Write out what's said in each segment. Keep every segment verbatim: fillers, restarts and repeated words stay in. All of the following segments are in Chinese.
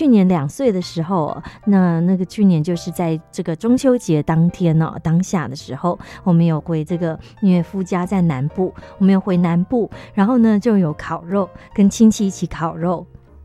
去年两岁的时候，那那个去年就是在这个中秋节当天呢、哦，当下的时候，我们有回这个，因为夫家在南部，我们有回南部，然后呢就有烤肉，跟亲戚一起烤肉。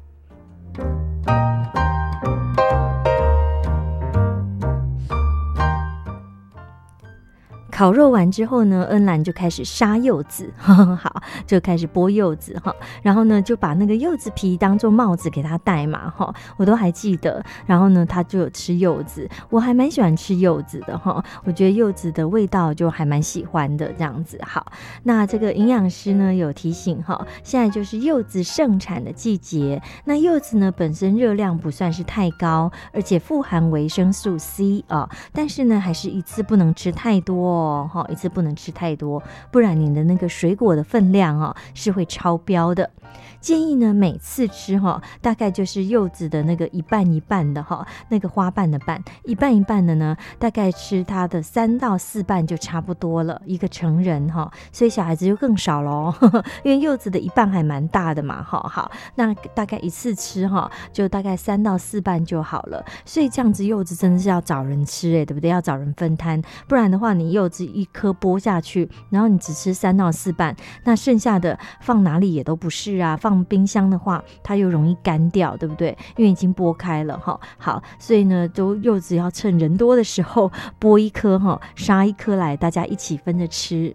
烤肉完之后呢，恩兰就开始杀柚子，呵呵好，就开始剥柚子哈，然后呢就把那个柚子皮当做帽子给他戴嘛哈，我都还记得。然后呢，他就有吃柚子，我还蛮喜欢吃柚子的哈，我觉得柚子的味道就还蛮喜欢的这样子。好，那这个营养师呢有提醒哈，现在就是柚子盛产的季节，那柚子呢本身热量不算是太高，而且富含维生素 C 啊，但是呢还是一次不能吃太多哦。一次不能吃太多，不然你的那个水果的分量哦是会超标的。建议呢每次吃哈，大概就是柚子的那个一半一半的哈，那个花瓣的瓣一半一半的呢，大概吃它的三到四瓣就差不多了。一个成人哈，所以小孩子就更少咯，因为柚子的一半还蛮大的嘛哈。好，那大概一次吃哈，就大概三到四瓣就好了。所以这样子柚子真的是要找人吃哎，对不对？要找人分摊，不然的话你柚子一颗剥下去，然后你只吃三到四瓣，那剩下的放哪里也都不是啊。放冰箱的话，它又容易干掉，对不对？因为已经剥开了哈。好，所以呢，都柚子要趁人多的时候剥一颗哈，杀一颗来，大家一起分着吃。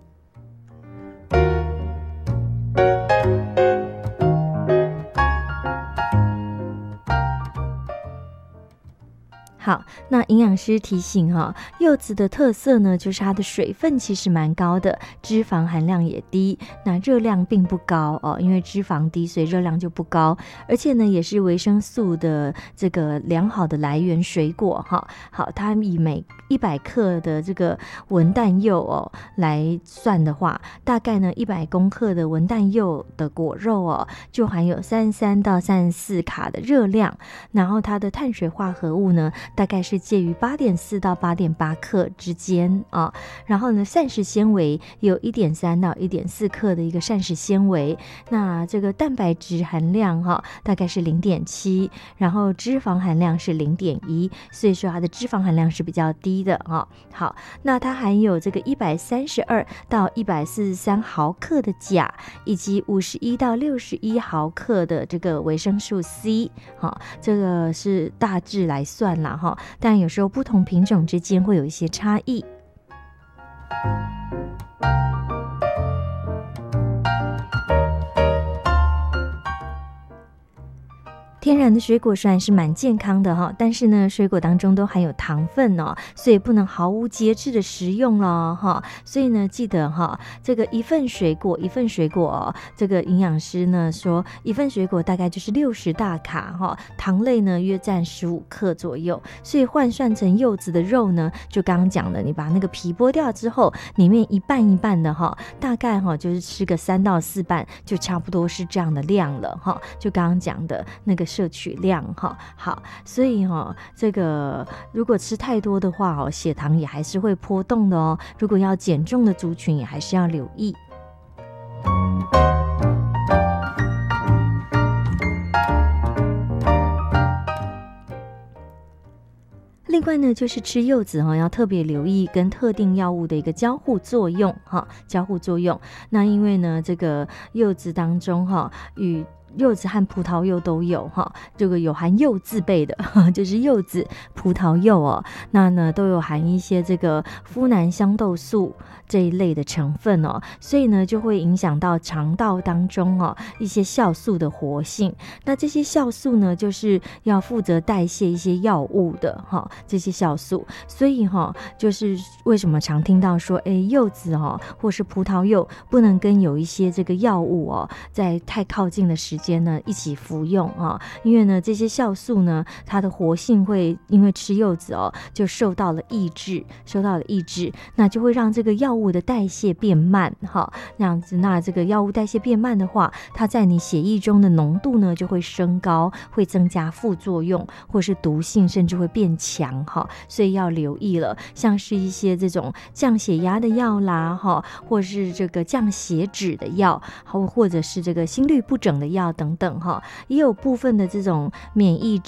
好，那营养师提醒哈，柚子的特色呢，就是它的水分其实蛮高的，脂肪含量也低，那热量并不高哦，因为脂肪低，所以热量就不高，而且呢，也是维生素的这个良好的来源水果哈。好，它以每一百克的这个文旦柚哦来算的话，大概呢一百公克的文旦柚的果肉哦，就含有三十三到三十四卡的热量，然后它的碳水化合物呢，大概是介于八点四到八点八克之间啊，然后呢，膳食纤维有一点三到一点四克的一个膳食纤维，那这个蛋白质含量哈、啊，大概是零点七，然后脂肪含量是零点一，所以说它的脂肪含量是比较低的啊。好，那它含有这个一百三十二到一百四十三毫克的钾，以及五十一到六十一毫克的这个维生素 C， 好，这个是大致来算啦。但有时候不同品种之间会有一些差异。天然的水果虽然是蛮健康的哈，但是呢，水果当中都含有糖分哦，所以不能毫无节制的食用了哈。所以呢，记得哈，这个一份水果一份水果、哦，这个营养师呢说，一份水果大概就是六十大卡哈，糖类呢约占十五克左右，所以换算成柚子的肉呢，就刚刚讲的，你把那个皮剥掉之后，里面一半一半的哈，大概哈就是吃个三到四瓣，就差不多是这样的量了哈。就刚刚讲的那个摄取量哈，好，所以哈，这个如果吃太多的话哦，血糖也还是会波动的哦。如果要减重的族群，也还是要留意。另外呢，就是吃柚子哈，要特别留意跟特定药物的一个交互作用哈，交互作用。那因为呢，这个柚子当中哈，与柚子和葡萄柚都有哈，这个有含柚字辈的，就是柚子、葡萄柚哦，那呢都有含一些这个呋喃香豆素这一类的成分哦，所以呢就会影响到肠道当中哦一些酵素的活性。那这些酵素呢，就是要负责代谢一些药物的哈，这些酵素，所以哈，就是为什么常听到说，哎，柚子哦，或是葡萄柚不能跟有一些这个药物哦，在太靠近的时间呢一起服用啊，因为呢这些酵素呢，它的活性会因为吃柚子哦，就受到了抑制，受到了抑制，那就会让这个药物的代谢变慢哈，这样子，那这个药物代谢变慢的话，它在你血液中的浓度呢就会升高，会增加副作用，或是毒性，甚至会变强哈，所以要留意了，像是一些这种降血压的药啦哈，或是这个降血脂的药，或或者是这个心律不整的药等等哈，也有部分的这种免疫